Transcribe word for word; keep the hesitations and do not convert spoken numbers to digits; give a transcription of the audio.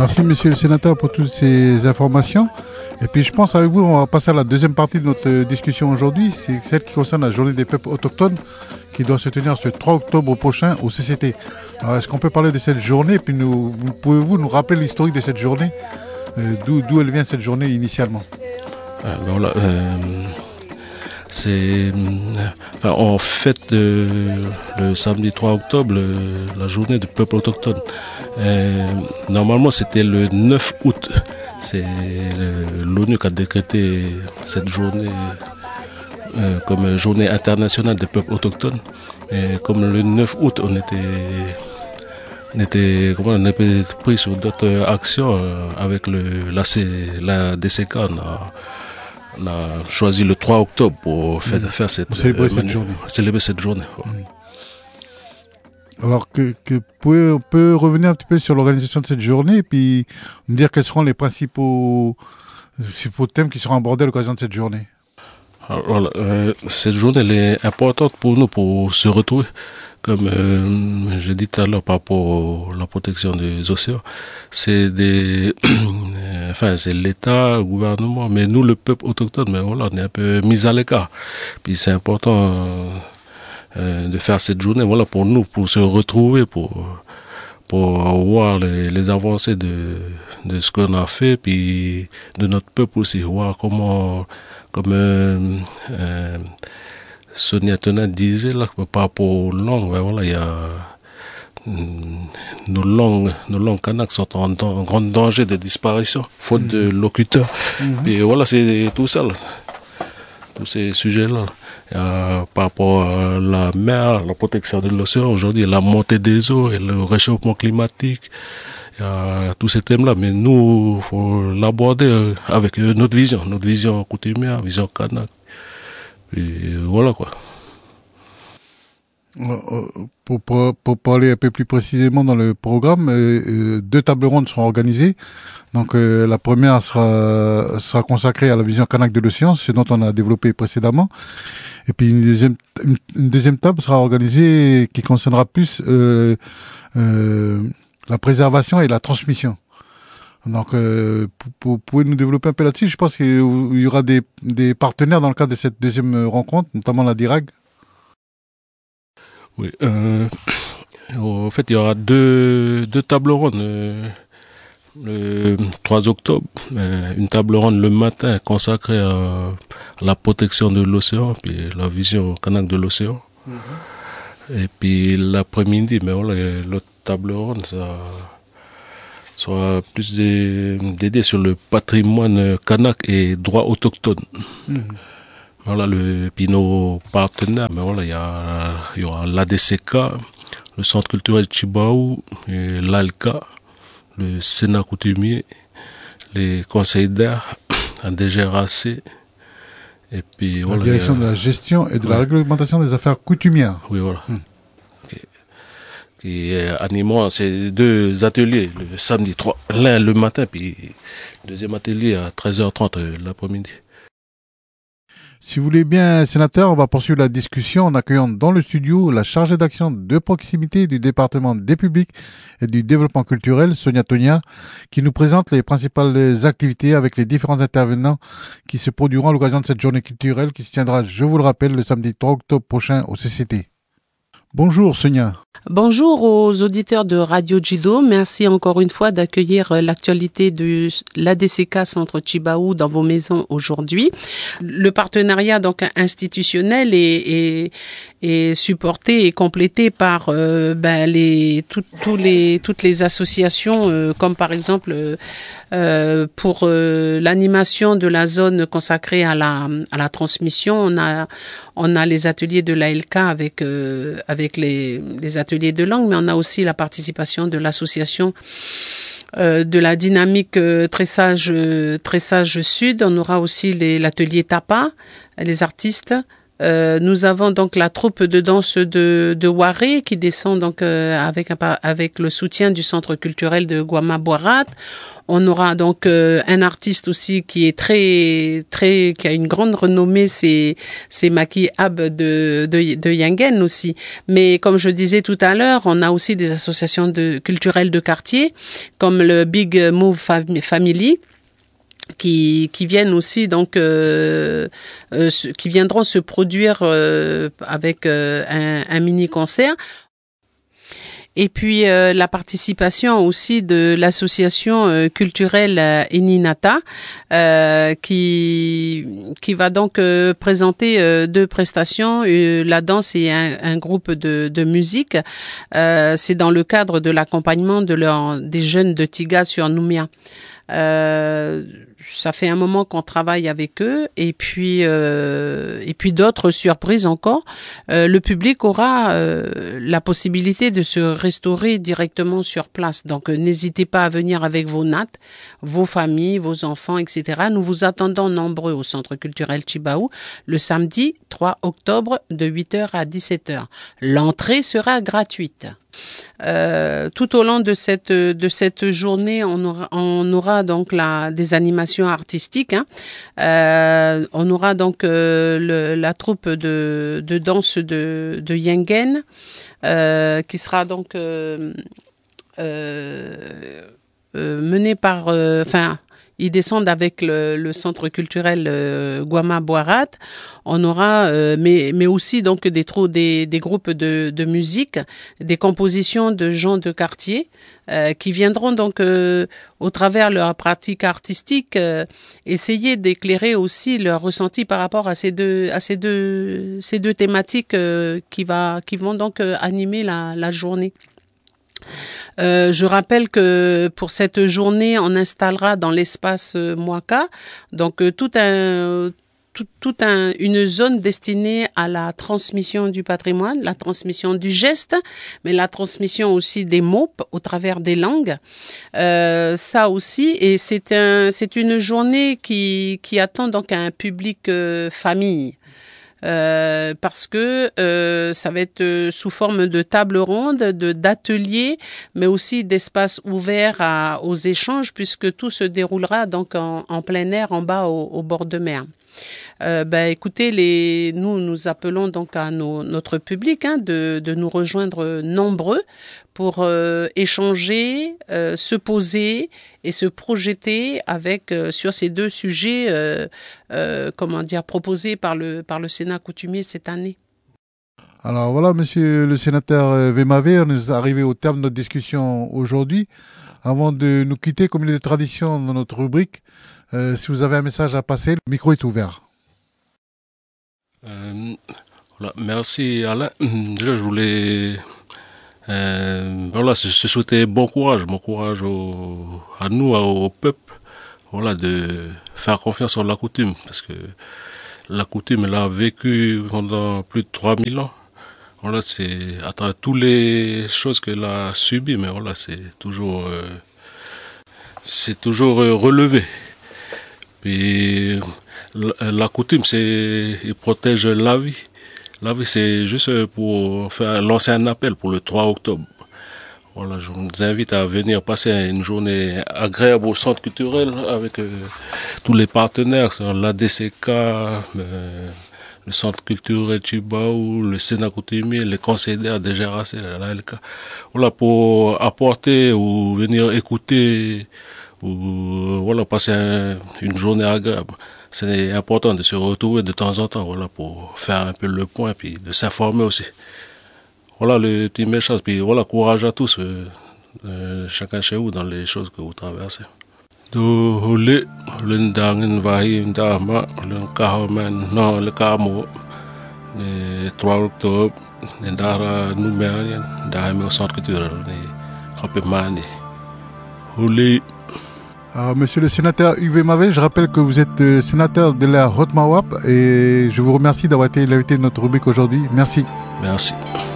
Merci Monsieur le Sénateur pour toutes ces informations. Et puis je pense avec vous, on va passer à la deuxième partie de notre discussion aujourd'hui, c'est celle qui concerne la journée des peuples autochtones qui doit se tenir ce trois octobre prochain au C C T. Alors est-ce qu'on peut parler de cette journée, puis nous, pouvez-vous nous rappeler l'historique de cette journée, euh, d'où, d'où elle vient cette journée initialement? euh, ben voilà, euh, c'est, enfin, on fête euh, le samedi trois octobre le, la journée du peuple autochtone. Euh, normalement c'était le neuf août. C'est l'ONU qui a décrété cette journée euh, comme journée internationale des peuples autochtones. Et comme le neuf août, on était, on était, comment on était pris sur d'autres actions euh, avec le, la, C, la D C K. On a, on a choisi le trois octobre pour faire, mmh. faire cette, célébrer, euh, cette journée. célébrer cette journée. Ouais. Mmh. Alors, que, que pouvez, on peut revenir un petit peu sur l'organisation de cette journée et puis nous dire quels seront les principaux, principaux thèmes qui seront abordés à l'occasion de cette journée. Alors, euh, cette journée elle est importante pour nous pour se retrouver. Comme euh, j'ai dit tout à l'heure par rapport à la protection des océans, c'est des, enfin c'est l'État, le gouvernement, mais nous le peuple autochtone, mais voilà, on est un peu mis à l'écart. Puis c'est important. Euh, Euh, de faire cette journée, voilà, pour nous, pour se retrouver, pour, pour voir les, les avancées de, de ce qu'on a fait, puis de notre peuple aussi, voir comment, comme euh, euh, Sonia Tena disait, là, par rapport aux langues, ben voilà, il y a euh, nos langues, nos langues kanaks sont en, en grand danger de disparition, faute mmh. de locuteurs. Mmh. Et voilà, c'est tout ça, là, tous ces sujets-là. Euh, par rapport à la mer, la protection de l'océan, aujourd'hui la montée des eaux et le réchauffement climatique, euh, tous ces thèmes-là, mais nous, il faut l'aborder avec notre vision, notre vision coutumière, vision kanak, et voilà quoi. Pour, pour, pour parler un peu plus précisément dans le programme, euh, deux tables rondes seront organisées. Donc euh, la première sera, sera consacrée à la vision kanak de l'océan, ce dont on a développé précédemment. Et puis une deuxième, une, une deuxième table sera organisée qui concernera plus euh, euh, la préservation et la transmission. Donc, euh, vous pouvez nous développer un peu là-dessus? Je pense qu'il y aura des, des partenaires dans le cadre de cette deuxième rencontre, notamment la D I R A G. Oui, euh, en fait, il y aura deux, deux tables rondes. Euh, le trois octobre, euh, une table ronde le matin consacrée à, à la protection de l'océan, puis la vision kanak de l'océan. Mm-hmm. Et puis l'après-midi, mais voilà, l'autre table ronde, ça sera plus dédié sur le patrimoine kanak et droits autochtones. Mm-hmm. Voilà, le, puis nos partenaires, mais voilà, il y a, il y aura l'A D C K, le Centre culturel Tchibahou, l'A L C A, le Sénat coutumier, les conseils d'air, la D G R A C, et puis la voilà. La direction a, de la gestion et de ouais. la réglementation des affaires coutumières. Oui, voilà. Hum. Okay. Et euh, animant ces deux ateliers, le samedi trois, l'un le matin, puis le deuxième atelier à treize heures trente euh, l'après-midi. Si vous voulez bien, sénateur, on va poursuivre la discussion en accueillant dans le studio la chargée d'action de proximité du département des publics et du développement culturel, Sonia Tena, qui nous présente les principales activités avec les différents intervenants qui se produiront à l'occasion de cette journée culturelle qui se tiendra, je vous le rappelle, le samedi trois octobre prochain au C C T. Bonjour Sonia. Bonjour aux auditeurs de Radio Djido. Merci encore une fois d'accueillir l'actualité de l'A D C K Centre Tchibahou dans vos maisons aujourd'hui. Le partenariat donc institutionnel est, est, est supporté et complété par euh, ben, les, tout, tous les, toutes les associations, euh, comme par exemple euh, pour euh, l'animation de la zone consacrée à la, à la transmission. On a, on a les ateliers de l'A L C A avec, euh, avec les, les ateliers de langue, mais on a aussi la participation de l'association euh, de la dynamique euh, Tressage, euh, Tressage Sud. On aura aussi les, l'atelier Tapa, les artistes Euh, nous avons donc la troupe de danse de, de Waré qui descend donc euh, avec, avec le soutien du centre culturel de Guama Boirat. On aura donc euh, un artiste aussi qui est très très qui a une grande renommée, c'est c'est Maki Ab de, de de Yangen aussi. Mais comme je disais tout à l'heure, on a aussi des associations de culturelles de quartier comme le Big Move Family. Qui, qui viennent aussi donc euh, euh, qui viendront se produire euh, avec euh, un, un mini concert. Et puis euh, la participation aussi de l'association euh, culturelle euh, Eninata euh, qui qui va donc euh, présenter euh, deux prestations, euh, la danse et un, un groupe de, de musique. Euh, c'est dans le cadre de l'accompagnement de leur des jeunes de Tiga sur Nouméa. Euh, ça fait un moment qu'on travaille avec eux et puis euh, et puis d'autres surprises encore. Euh, le public aura euh, la possibilité de se restaurer directement sur place. Donc euh, n'hésitez pas à venir avec vos nattes, vos familles, vos enfants, et cetera. Nous vous attendons nombreux au Centre culturel Tjibaou le samedi trois octobre de huit heures à dix-sept heures. L'entrée sera gratuite. Euh, tout au long de cette de cette journée, on aura on aura donc la des animations artistiques. Hein. Euh, on aura donc euh, le, la troupe de de danse de de Yengen euh, qui sera donc euh, euh, euh, menée par enfin. Euh, Ils descendent avec le, le centre culturel euh, Guama Boirat. On aura, euh, mais mais aussi donc des trous, des des groupes de de musique, des compositions de gens de quartier euh, qui viendront donc euh, au travers de leur pratique artistique euh, essayer d'éclairer aussi leur ressenti par rapport à ces deux à ces deux ces deux thématiques euh, qui va qui vont donc euh, animer la la journée. Euh, je rappelle que pour cette journée, on installera dans l'espace euh, Mwaka donc euh, tout un tout, tout un une zone destinée à la transmission du patrimoine, la transmission du geste, mais la transmission aussi des mots au travers des langues. Euh, ça aussi, et c'est un c'est une journée qui qui attend donc un public euh, famille. Euh, parce que euh, ça va être euh, sous forme de table ronde, de d'ateliers, mais aussi d'espaces ouverts à, aux échanges, puisque tout se déroulera donc en, en plein air, en bas au, au bord de mer. Euh, ben, écoutez, les, nous nous appelons donc à nos, notre public hein, de, de nous rejoindre nombreux pour euh, échanger, euh, se poser et se projeter avec euh, sur ces deux sujets, euh, euh, comment dire, proposés par le par le Sénat coutumier cette année. Alors voilà, monsieur le sénateur Vemavé, on est arrivé au terme de notre discussion aujourd'hui. Avant de nous quitter, comme il est de tradition dans notre rubrique, euh, si vous avez un message à passer, le micro est ouvert. Euh, voilà, merci Alain. Déjà, je voulais euh, voilà, se, se souhaiter bon courage, bon courage au, à nous, au, au peuple, voilà, de faire confiance en la coutume, parce que la coutume, elle a vécu pendant plus de trois mille ans. Voilà, c'est à travers toutes les choses qu'elle a subies, mais voilà, c'est toujours, euh, c'est toujours euh, relevé. Puis la, la coutume, c'est, il protège la vie. La vie, c'est juste pour faire lancer un appel pour le trois octobre. Voilà, je vous invite à venir passer une journée agréable au centre culturel avec euh, tous les partenaires, l'A D C K, euh, le centre culturel Tjibaou, le Sénat coutumier, les conseils d'air des G R A C, la L K. Voilà, pour apporter ou venir écouter ou voilà, passer un, une journée agréable. C'est important de se retrouver de temps en temps, voilà, pour faire un peu le point, puis de s'informer aussi. Voilà le petit message, puis voilà, courage à tous, euh, euh, chacun chez vous dans les choses que vous traversez. Do le le ndangin vahi ndama le kahomen no le kamo le trois octobre le ndara Nouméa ndahame au centre culturel le Kapemani. Houli. Alors, monsieur le sénateur Uwe Mavé, je rappelle que vous êtes euh, sénateur de la Haute-Mawap et je vous remercie d'avoir été l'invité de notre rubrique aujourd'hui. Merci. Merci.